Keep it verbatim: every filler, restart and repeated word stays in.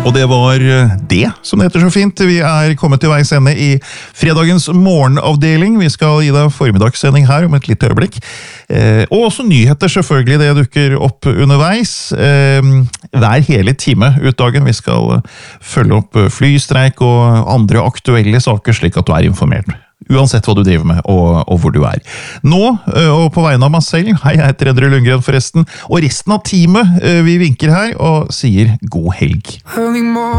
Og det var det, som det heter så fint. Vi er kommet til veis ende i fredagens morgenavdeling. Vi skal gi deg formiddagssending her om et lite øyeblikk. Eh, og også nyheter selvfølgelig, det dukker opp underveis. Eh, hver hele time ut dagen. Vi skal følge opp flystreik og andre aktuelle saker, slik at du er informert. Uansett hva du driver med, og, og hvor du er. Nå, og på vegne av meg selv, hei, jeg heter Endre Lundgren forresten, og resten av teamet, vi vinker her og sier god helg.